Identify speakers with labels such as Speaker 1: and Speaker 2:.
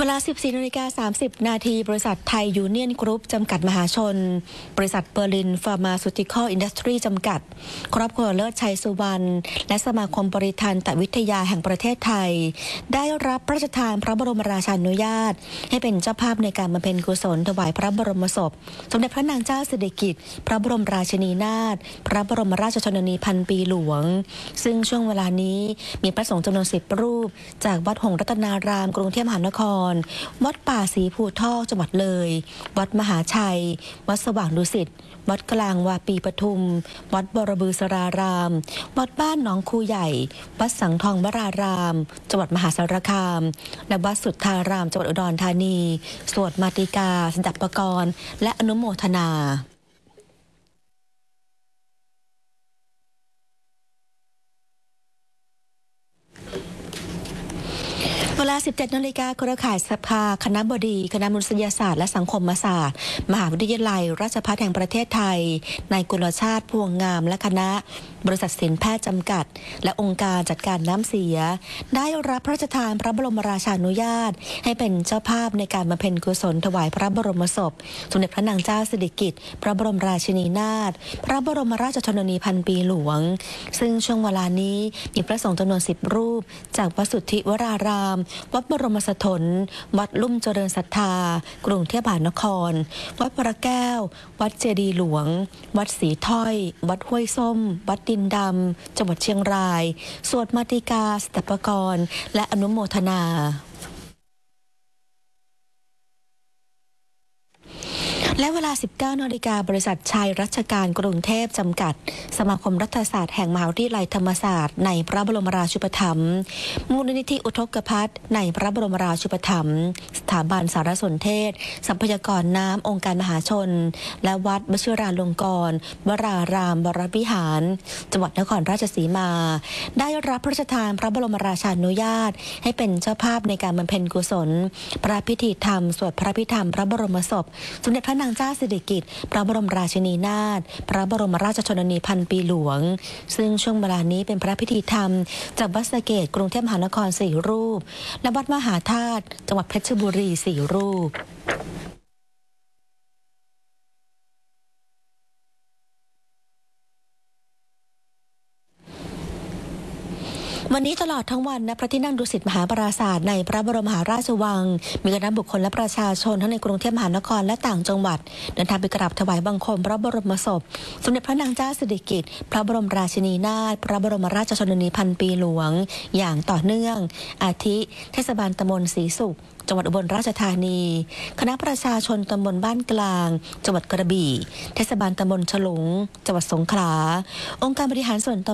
Speaker 1: เวลา 14:30 นาทีบริษัทไทยยูเนียนกรุ๊ปจำกัดมหาชนบริษัทเบอร์ลินฟาร์มาซูติคอลอินดัสทรีจำกัดครอบครัวเลิศชัยสุวรรณและสมาคมบริทันตวิทยาแห่งประเทศไทยได้รับพระราชทานพระบรมราชานุญาตให้เป็นเจ้าภาพในการบำเพ็ญกุศลถวายพระบรมศพสมเด็จพระนางเจ้าสิริกิติ์พระบรมราชินีนาถพระบรมราชชนนีพันปีหลวงซึ่งช่วงเวลานี้มีพระสงฆ์จำนวน10 รูปจากวัดหงส์รัตนารามกรุงเทพมหานครวัดป่าศรีภูทอกจังหวัดเลยวัดมหาชัยวัดสว่างดุสิตวัดกลางวาปีปทุมวัดบรบือสรารามวัดบ้านหนองคูใหญ่วัดสังทองวรารามจังหวัดมหาสารคามและวัดสุทธารามจังหวัดอุดรธานีสวดมาติกาสดับปกรณ์และอนุโมทนาเวลา 17 นาฬิกาเครือข่ายสภาคณบดีคณะมนุษยศาสตร์และสังคมศาสตร์มหาวิทยาลัยราชภัฏแห่งประเทศไทยนายกุลชาติพวงงามและคณะบริษัทสินแพทย์จำกัดและองค์การจัดการน้ำเสียได้รับพระราชทานพระบรมราชานุญาตให้เป็นเจ้าภาพในการบำเพ็ญกุศลถวายพระบรมศพสมเด็จพระนางเจ้าสิริกิติ์พระบรมราชินีนาถพระบรมราชชนนีพันปีหลวงซึ่งช่วงเวลานี้มีพระสงฆ์จำนวน10 รูปจากวัดสุทธิวรารามวัดบรมสถนวัดลุ่มเจริญศรัทธากรุงเทพมหานครวัดพระแก้ววัดเจดีย์หลวงวัดศรีถ้อยวัดห้วยส้มวัดดินดำจังหวัดเชียงรายสวดมาติกาสดับปกรณ์และอนุโมทนาและเวลา 19 นาฬิกาบริษัทชัยรัชการกรุงเทพจำกัดสมาคมรัฐศาสตร์แห่งมหาวิทยาลัยธรรมศาสตร์ในพระบรมราชูปถัมภ์มูลนิธิอุทกภัทรในพระบรมราชูปถัมภ์สถาบันสารสนเทศทรัพยากรน้ำองค์การมหาชนและวัดวชิราลงกรณ์วรารามวรวิหารจังหวัดนครราชสีมาได้รับพระราชทานพระบรมราชานุญาตให้เป็นเจ้าภาพในการบำเพ็ญกุศลพระพิธีธรรมสวดพระพิธรรมพระบรมศพสมเด็จพระนางเจ้าสิริกิติ์พระบรมราชินีนาถพระบรมราชชนนีพันปีหลวงซึ่งช่วงเวลานี้เป็นพระพิธีธรรมจากวัดสะเกษกรุงเทพมหานคร4 รูปและวัดมหาธาตุจังหวัดเพชรบุรี4 รูปวันนี้ตลอดทั้งวันณพระที่นั่งดุสิตมหาปราสาทในพระบรมมหาราชวังมีคณะบุคคลและประชาชนทั้งในกรุงเทพมหานครและต่างจังหวัดเดินทางไปกราบถวายบังคมพระบรมศพสมเด็จพระนางเจ้าสิริกิติ์พระบรมราชินีนาถพระบรมราชชนนีพันปีหลวงอย่างต่อเนื่องอาทิเทศบาลตำบลศรีสุขจังหวัดอุบลราชธานีคณะประชาชนตำบลบ้านกลางจังหวัดกระบี่เทศบาลตำบลฉลุงจังหวัดสงขลาองค์การบริหารส่วน